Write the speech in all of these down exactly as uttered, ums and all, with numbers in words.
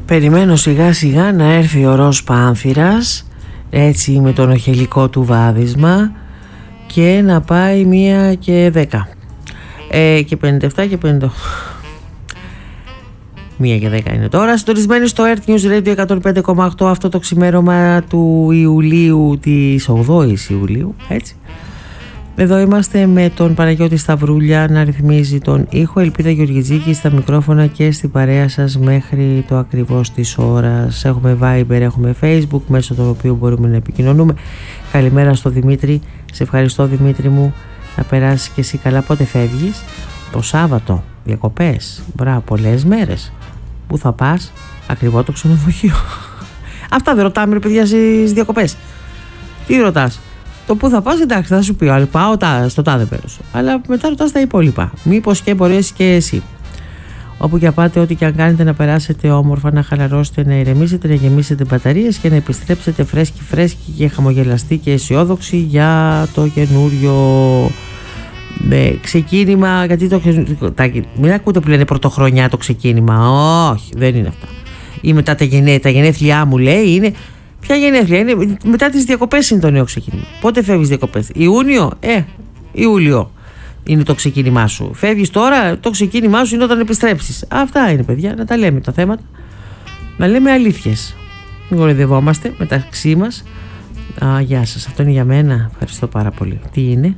Περιμένω σιγά σιγά να έρθει ο ροζ πάνθυρας, έτσι με τον οχελικό του βάδισμα, και να πάει μία και δέκα ε, και πενήντα επτά και πενήντα οκτώ. Μία και δέκα είναι τώρα. Συντονισμένοι στο Earth News Radio εκατόν πέντε κόμμα οκτώ αυτό το ξημέρωμα του Ιουλίου, της ογδόης Ιουλίου, έτσι. Εδώ είμαστε με τον Παναγιώτη Σταυρούλια να ρυθμίζει τον ήχο, Ελπίδα Γεωργιτζίκη στα μικρόφωνα και στην παρέα σας μέχρι το ακριβώς της ώρας. Έχουμε Viber, έχουμε Facebook, μέσω των οποίων μπορούμε να επικοινωνούμε. Καλημέρα στο Δημήτρη. Σε ευχαριστώ, Δημήτρη μου. Να περάσεις και εσύ καλά. Πότε φεύγεις? Το Σάββατο. Διακοπές. Μπράβο, πολλές μέρες. Πού θα πας? Ακριβό το ξενοδοχείο. Αυτά δεν ρωτάμε, ρε παιδιά, στις διακοπές. Τι ρωτάς? Το πού θα πας, εντάξει, θα σου πει ο άλλο, πάω στο τάδε μέρος. Αλλά μετά ρωτάς τα υπόλοιπα. Μήπως και μπορείς και εσύ. Όπου και πάτε, ό,τι και αν κάνετε, να περάσετε όμορφα, να χαλαρώσετε, να ηρεμήσετε, να γεμίσετε μπαταρίες και να επιστρέψετε φρέσκοι φρέσκοι και χαμογελαστοί και αισιόδοξοι για το καινούριο ε, ξεκίνημα. Γιατί το, τα, μην ακούτε που λένε πρωτοχρονιά το ξεκίνημα. Όχι, δεν είναι αυτά. Ή μετά τα, γενέ, τα γενέθλιά μου, λέει, είναι. Ποια γενέθλια? Είναι μετά τις διακοπές, είναι το νέο ξεκίνημα. Πότε φεύγεις διακοπές? Ιούνιο? Ε, Ιούλιο είναι το ξεκίνημά σου. Φεύγεις τώρα, το ξεκίνημά σου είναι όταν επιστρέψεις. Αυτά είναι, παιδιά, να τα λέμε τα θέματα. Να λέμε αλήθειες. Μην κοροϊδευόμαστε μεταξύ μας. Α, γεια σας, αυτό είναι για μένα. Ευχαριστώ πάρα πολύ. Τι είναι?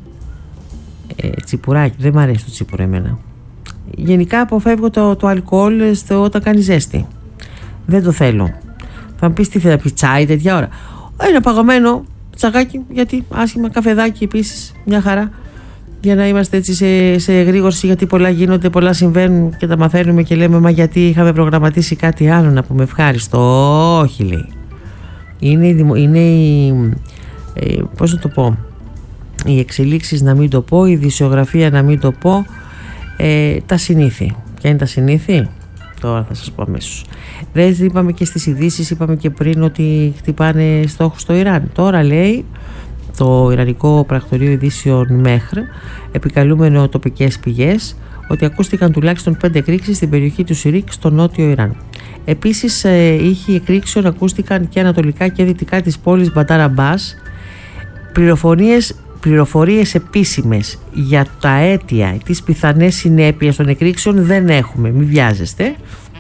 Ε, τσιπουράκι. Δεν μ' αρέσει το τσίπουρο εμένα. Γενικά αποφεύγω το, το αλκοόλ στο, όταν κάνει ζέστη. Δεν το θέλω. Θα μου πεις τι θέλει να πει, τσάι τέτοια ώρα? Ένα παγωμένο τσαγάκι, γιατί άσχημα, καφεδάκι επίσης, μια χαρά. Για να είμαστε έτσι σε, σε γρήγορση, γιατί πολλά γίνονται, πολλά συμβαίνουν και τα μαθαίνουμε και λέμε, μα γιατί είχαμε προγραμματίσει κάτι άλλο να πούμε ευχάριστο? Όχι, λέει. Είναι, είναι η, ε, πώς να το πω, οι εξελίξεις να μην το πω, η ειδησιογραφία να μην το πω, ε, τα συνήθη. Ποια είναι τα συνήθη? Τώρα θα σας πω αμέσως. Δεν είπαμε και στις ειδήσεις, είπαμε και πριν ότι χτυπάνε στόχους στο Ιράν. Τώρα λέει το Ιρανικό Πρακτορείο Ειδήσεων ΜΕΧΡ, επικαλούμενο τοπικές πηγές, ότι ακούστηκαν τουλάχιστον πέντε εκρήξεις στην περιοχή του Σιρίκ στο νότιο Ιράν. Επίσης, ήχοι εκρήξεων ακούστηκαν και ανατολικά και δυτικά της πόλης Μπαντάρ Αμπάς. Πληροφορίες Πληροφορίες επίσημες για τα αίτια, τις πιθανές συνέπειες των εκρήξεων δεν έχουμε, μην βιάζεστε,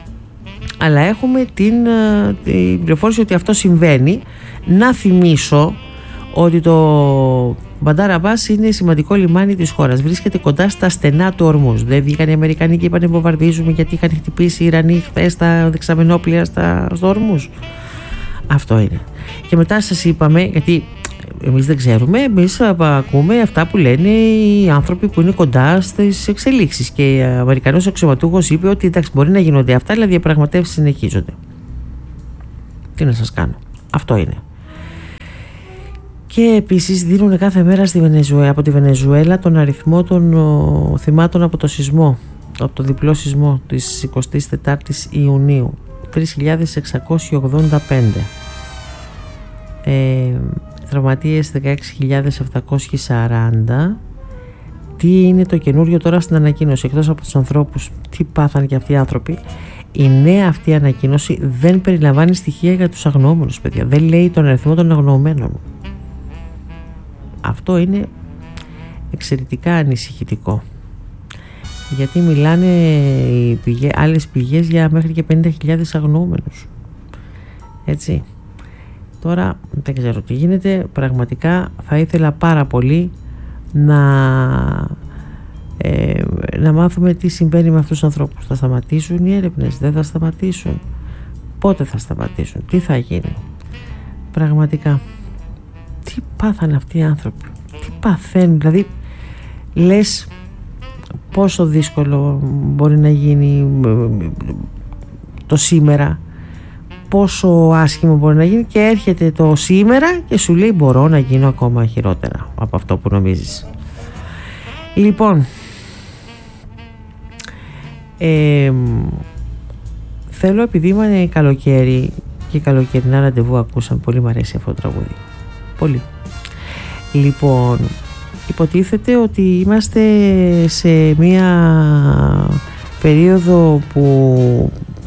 αλλά έχουμε την, την πληροφόρηση ότι αυτό συμβαίνει. Να θυμίσω ότι το Μπαντάρ Αμπάς είναι σημαντικό λιμάνι της χώρας, βρίσκεται κοντά στα στενά του Ορμούζ. Δεν βγήκαν οι Αμερικανοί και είπαν βομβαρδίζουμε γιατί είχαν χτυπήσει οι Ιρανοί χθες τα δεξαμενόπλια στα, στο Ορμούζ. Αυτό είναι. Και μετά σας είπαμε, γιατί εμείς δεν ξέρουμε, εμείς ακούμε αυτά που λένε οι άνθρωποι που είναι κοντά στις εξελίξεις. Και ο Αμερικανός αξιωματούχος είπε ότι εντάξει, μπορεί να γίνονται αυτά, αλλά διαπραγματεύσεις συνεχίζονται. Τι να σας κάνω. Αυτό είναι. Και επίσης δίνουν κάθε μέρα στη Βενεζουέλα, από τη Βενεζουέλα τον αριθμό των ο, θυμάτων από το σεισμό, από το διπλό σεισμό της εικοστής τετάρτης Ιουνίου. τρεις χιλιάδες εξακόσιοι ογδόντα πέντε. Ε, τραυματίες δεκαέξι χιλιάδες επτακόσιοι σαράντα. Τι είναι το καινούριο τώρα στην ανακοίνωση, εκτός από τους ανθρώπους, τι πάθαν και αυτοί οι άνθρωποι? Η νέα αυτή ανακοίνωση δεν περιλαμβάνει στοιχεία για τους αγνοούμενους, παιδιά. Δεν λέει τον αριθμό των αγνοωμένων. Αυτό είναι εξαιρετικά ανησυχητικό, γιατί μιλάνε οι πηγές, άλλες πηγές για μέχρι και πενήντα χιλιάδες αγνοούμενους. Έτσι. Τώρα δεν ξέρω τι γίνεται. Πραγματικά θα ήθελα πάρα πολύ να, ε, να μάθουμε τι συμβαίνει με αυτούς τους ανθρώπους. Θα σταματήσουν οι έρευνες? Δεν θα σταματήσουν? Πότε θα σταματήσουν? Τι θα γίνει? Πραγματικά τι πάθανε αυτοί οι άνθρωποι? Τι παθαίνουν? Δηλαδή λες πόσο δύσκολο μπορεί να γίνει το σήμερα, πόσο άσχημο μπορεί να γίνει, και έρχεται το σήμερα και σου λέει μπορώ να γίνω ακόμα χειρότερα από αυτό που νομίζεις. Λοιπόν, ε, θέλω, επειδή είναι καλοκαίρι και καλοκαιρινά ραντεβού ακούσαμε, πολύ μου αρέσει αυτό το τραγούδι, πολύ. Λοιπόν, υποτίθεται ότι είμαστε σε μία περίοδο που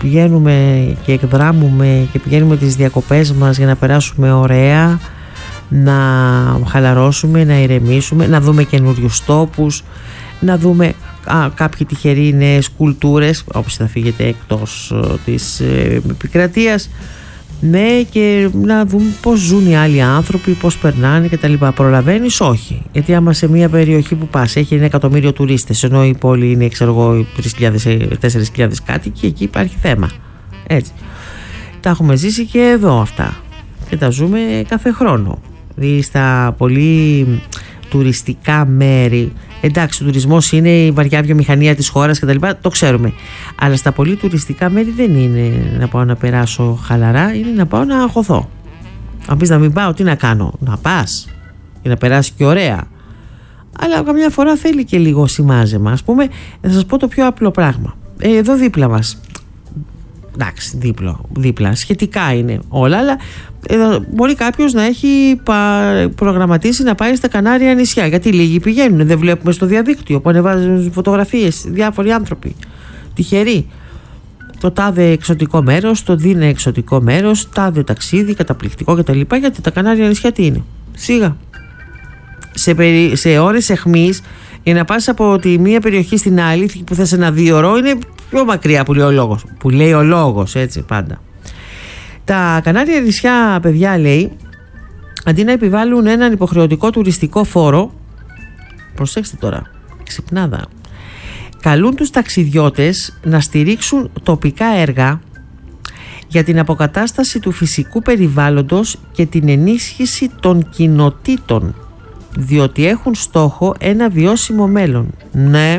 πηγαίνουμε και εκδράμουμε και πηγαίνουμε τις διακοπές μας για να περάσουμε ωραία, να χαλαρώσουμε, να ηρεμήσουμε, να δούμε καινούριους τόπους, να δούμε α, κάποιοι τυχεροί νέες κουλτούρες, όπως θα φύγετε εκτός της ε, επικρατείας, ναι, και να δούμε πώς ζουν οι άλλοι άνθρωποι, πώς περνάνε και τα λοιπά. Προλαβαίνεις? Όχι. Γιατί άμα σε μια περιοχή που πας έχει ένα εκατομμύριο τουρίστες, ενώ η πόλη είναι, ξέρω εγώ, τρεις χιλιάδες τέσσερις χιλιάδες κάτοικοι, εκεί υπάρχει θέμα. Έτσι. Τα έχουμε ζήσει και εδώ αυτά. Και τα ζούμε κάθε χρόνο. Δηλαδή στα πολύ τουριστικά μέρη, εντάξει, ο τουρισμός είναι η βαριά βιομηχανία της χώρας και τα λοιπά, το ξέρουμε. Αλλά στα πολύ τουριστικά μέρη δεν είναι να πάω να περάσω χαλαρά, είναι να πάω να αγχωθώ. Αν πεις να μην πάω, τι να κάνω? Να πας και να περάσει και ωραία. Αλλά καμιά φορά θέλει και λίγο σημάζεμα. Ας πούμε, θα σας πω το πιο απλό πράγμα. Ε, εδώ δίπλα μας, εντάξει, δίπλα, δίπλα, σχετικά είναι όλα, αλλά ε, μπορεί κάποιος να έχει προγραμματίσει να πάει στα Κανάρια νησιά. Γιατί λίγοι πηγαίνουν, δεν βλέπουμε στο διαδίκτυο που ανεβάζουν φωτογραφίες διάφοροι άνθρωποι τυχεροί. Το τάδε εξωτικό μέρος, το δίνε εξωτικό μέρος, τάδε ταξίδι, καταπληκτικό κτλ. Γιατί τα Κανάρια νησιά τι είναι? Σίγα. Σε, περι... σε ώρες αιχμής, για να πας από τη μία περιοχή στην άλλη που θες ένα δύο ώρο, είναι πιο μακριά που λέει ο λόγος. Που λέει ο λόγος, έτσι πάντα. Τα Κανάρια νησιά, παιδιά, λέει, αντί να επιβάλλουν έναν υποχρεωτικό τουριστικό φόρο, προσέξτε τώρα, ξυπνάδα, καλούν τους ταξιδιώτες να στηρίξουν τοπικά έργα για την αποκατάσταση του φυσικού περιβάλλοντος και την ενίσχυση των κοινοτήτων, διότι έχουν στόχο ένα βιώσιμο μέλλον. Ναι,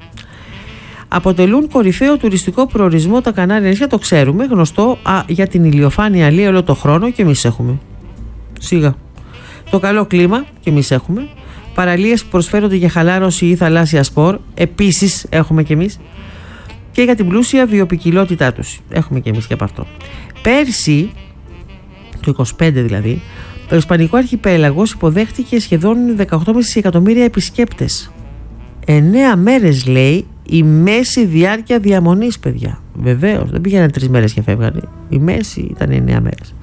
αποτελούν κορυφαίο τουριστικό προορισμό τα Κανάρια νησιά, το ξέρουμε, γνωστό α, για την ηλιοφάνεια λέει όλο το χρόνο, και εμείς έχουμε. Σίγα. Το καλό κλίμα, και εμείς έχουμε. Παραλίες που προσφέρονται για χαλάρωση ή θαλάσσια σπορ, επίσης έχουμε και εμείς. Και για την πλούσια βιοποικιλότητά τους, έχουμε και εμείς και από αυτό. Πέρσι, το είκοσι πέντε δηλαδή, το Ισπανικό Αρχιπέλαγος υποδέχτηκε σχεδόν δεκαοκτώ κόμμα πέντε εκατομμύρια επισκέπτες. Εννέα μέρες, λέει, η μέση διάρκεια διαμονής, παιδιά. Βεβαίως, δεν πήγαιναν τρεις μέρες και φεύγανε. Η μέση ήταν εννέα μέρες.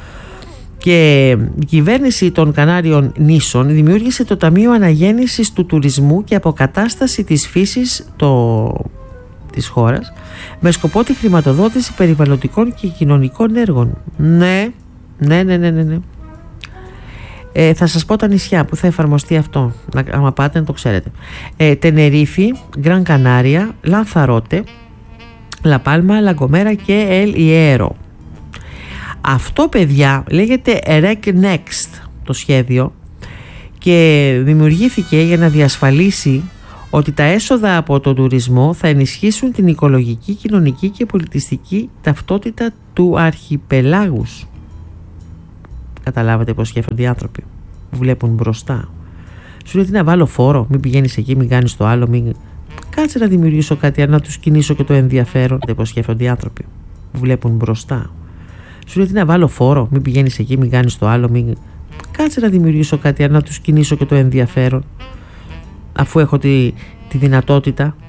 Και η κυβέρνηση των Κανάριων νήσων δημιούργησε το Ταμείο Αναγέννησης του Τουρισμού και Αποκατάσταση της Φύσης το... της χώρας, με σκοπό τη χρηματοδότηση περιβαλλοντικών και κοινωνικών έργων. Ναι, ναι, ναι, ναι, ναι, ναι. Ε, θα σας πω τα νησιά που θα εφαρμοστεί αυτό, να, άμα πάτε να το ξέρετε. ε, Τενερίφη, Γκραν Κανάρια, Λανθαρότε, Λαπάλμα, Λαγκομέρα και Ελ Ιέρο. Αυτό, παιδιά, λέγεται Rec Next το σχέδιο και δημιουργήθηκε για να διασφαλίσει ότι τα έσοδα από τον τουρισμό θα ενισχύσουν την οικολογική, κοινωνική και πολιτιστική ταυτότητα του αρχιπελάγους. Καταλάβατε πώς σκέφτονται οι άνθρωποι που βλέπουν μπροστά. Σου λέει τι να βάλω φόρο, μην πηγαίνεις εκεί, μην κάνεις το άλλο, μην... Κάτσε να δημιουργήσω κάτι, να τους κινήσω και το ενδιαφέρον. Πώς σκέφτονται οι άνθρωποι που βλέπουν μπροστά. Σου λέει τι να βάλω φόρο, μην πηγαίνεις εκεί, μην κάνεις το άλλο, μην... Κάτσε να δημιουργήσω κάτι, να τους κινήσω και το ενδιαφέρον. Αφού έχω τη, τη δυνατότητα